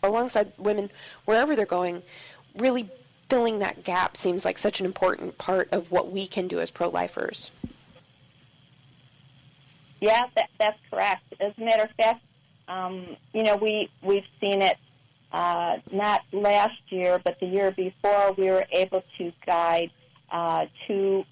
alongside women wherever they're going, really filling that gap seems like such an important part of what we can do as pro-lifers. Yeah, that's correct. As a matter of fact, we've seen it not last year, but the year before. We were able to guide two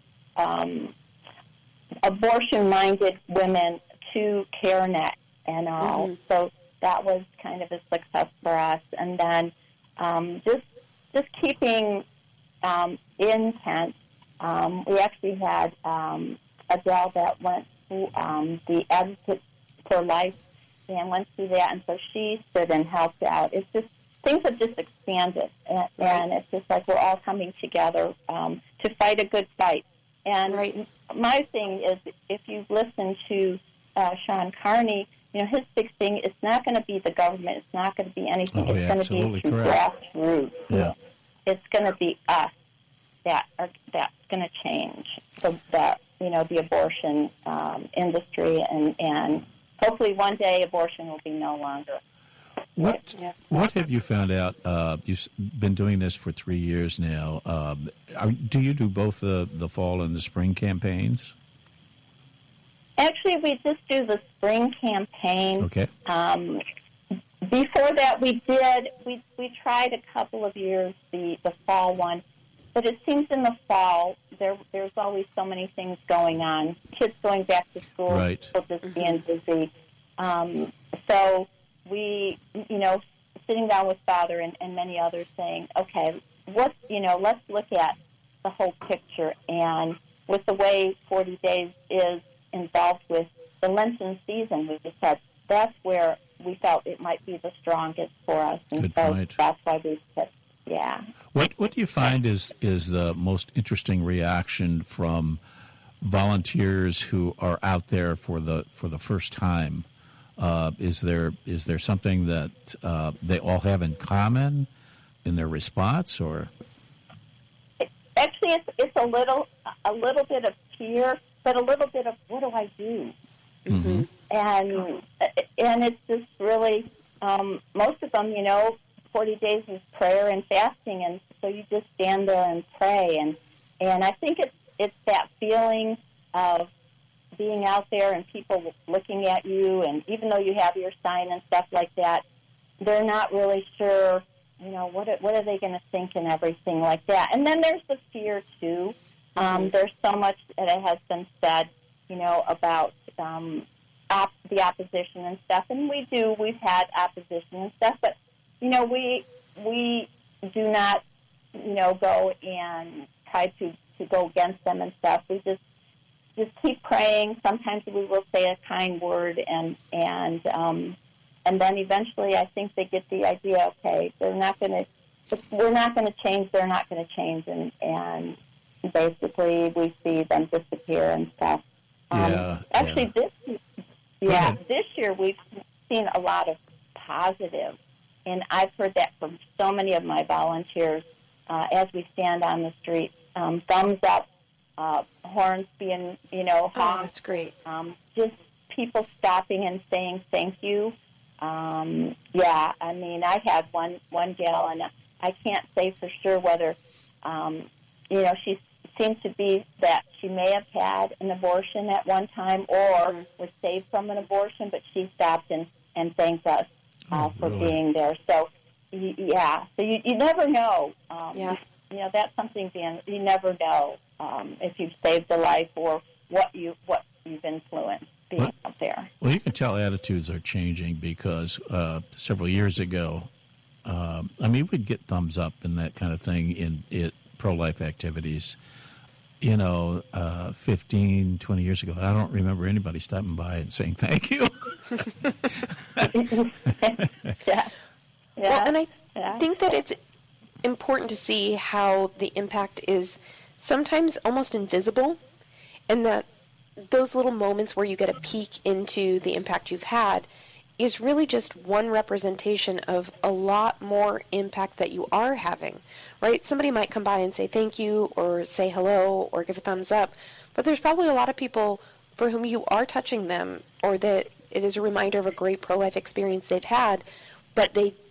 abortion-minded women to CareNet and all. Mm-hmm. So that was kind of a success for us. And then just keeping intent. We actually had a gal that went through the Advocate for Life and went through that, and so she stood and helped out. It's just, things have just expanded, and it's just like we're all coming together to fight a good fight. And my thing is, if you listen to Sean Carney, his big thing, it's not going to be the government. It's not going to be anything. It's going to be through grassroots. Yeah. It's going to be us that's going to change the abortion industry, and hopefully one day abortion will be no longer. What have you found out? You've been doing this for 3 years now. Do you do both the fall and the spring campaigns? Actually, we just do the spring campaign. Okay. Before that, we tried a couple of years the fall one, but it seems in the fall there's always so many things going on. Kids going back to school, people just being busy. So we, sitting down with Father and many others, saying, okay, let's look at the whole picture. And with the way 40 Days is involved with the Lenten season, we just said that's where we felt it might be the strongest for us. And Good so point. That's why we said, yeah. What do you find is the most interesting reaction from volunteers who are out there for the first time? Is there something that they all have in common in their response, or? Actually, it's a little bit of fear, but a little bit of what do I do? Mm-hmm. And it's just really most of them, 40 days is prayer and fasting, and so you just stand there and pray, and I think it's that feeling of being out there and people looking at you, and even though you have your sign and stuff like that, they're not really sure, what are they going to think and everything like that. And then there's the fear too. There's so much that has been said, about the opposition and stuff, and we've had opposition and stuff, but we do not go and try to go against them and stuff. We just keep praying. Sometimes we will say a kind word, and then eventually I think they get the idea. Okay, we're not going to change. They're not going to change, and basically we see them disappear and stuff. This year we've seen a lot of positive, and I've heard that from so many of my volunteers as we stand on the street. Thumbs up, horns being, honked. Oh, that's great. Just people stopping and saying thank you. I had one gal, and I can't say for sure whether, she seems to be that she may have had an abortion at one time or was saved from an abortion, but she stopped and thanked us for being there. So, so you never know. That's something, Dan, you never know if you've saved a life or what you've influenced being out there. Well, you can tell attitudes are changing because several years ago, we'd get thumbs up and that kind of thing in pro-life activities. 15, 20 years ago, I don't remember anybody stopping by and saying thank you. Yeah. Well, and I think that it's important to see how the impact is sometimes almost invisible, and that those little moments where you get a peek into the impact you've had is really just one representation of a lot more impact that you are having, right? Somebody might come by and say thank you or say hello or give a thumbs up, but there's probably a lot of people for whom you are touching them, or that it is a reminder of a great pro-life experience they've had, but they